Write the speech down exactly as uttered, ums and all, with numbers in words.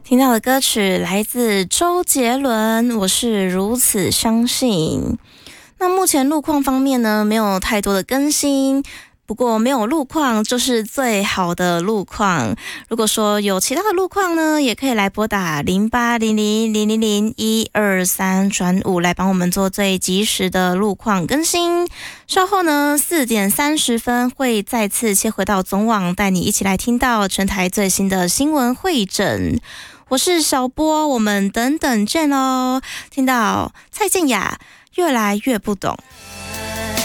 听到的歌曲来自周杰伦，我是如此相信。那目前路况方面呢，没有太多的更新，不过没有路况就是最好的路况。如果说有其他的路况呢，也可以来拨打零八零零零零零一二三转五来帮我们做最及时的路况更新。稍后呢，四点三十分会再次切回到总网，带你一起来听到全台最新的新闻汇整。我是小波，我们等等见哦。听到蔡健雅越来越不懂。